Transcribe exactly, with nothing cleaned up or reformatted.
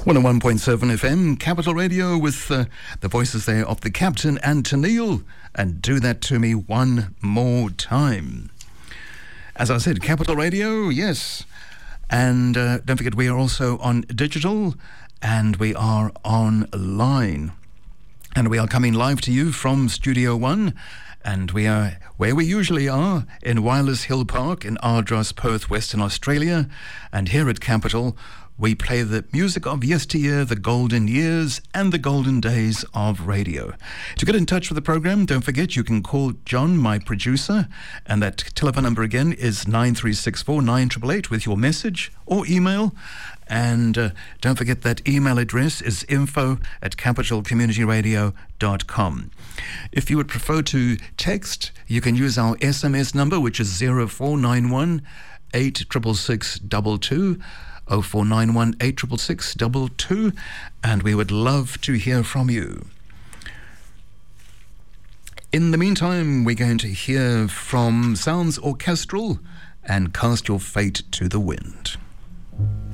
one oh one point seven F M, Capital Radio, with uh, the voices there of the Captain and Tennille. And do that to me one more time. As I said, Capital Radio, yes. And uh, don't forget, we are also on digital and we are online. And we are coming live to you from Studio One. And we are where we usually are, in Wireless Hill Park in Ardross, Perth, Western Australia. And here at Capital, we play the music of yesteryear, the golden years, and the golden days of radio. To get in touch with the program, don't forget you can call John, my producer, and that telephone number again is nine three six four, nine eight eight eight with your message or email. And uh, don't forget that email address is info at capital community radio dot com. If you would prefer to text, you can use our S M S number, which is zero four nine one, eight six six six two two. oh four nine one, eight six six six two two, and we would love to hear from you. In the meantime, we're going to hear from Sounds Orchestral and Cast Your Fate to the Wind.